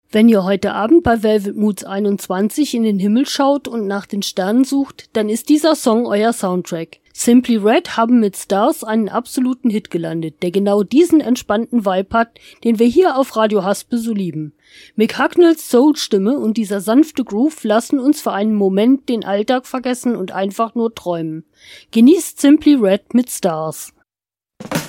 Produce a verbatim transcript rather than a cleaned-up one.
Wenn ihr heute Abend bei Velvet Moods einundzwanzig in den Himmel schaut und nach den Sternen sucht, dann ist dieser Song euer Soundtrack. Simply Red haben mit Stars einen absoluten Hit gelandet, der genau diesen entspannten Vibe hat, den wir hier auf Radio Haspe so lieben. Mick Hucknalls Soul-Stimme und dieser sanfte Groove lassen uns für einen Moment den Alltag vergessen und einfach nur träumen. Genießt Simply Red mit Stars.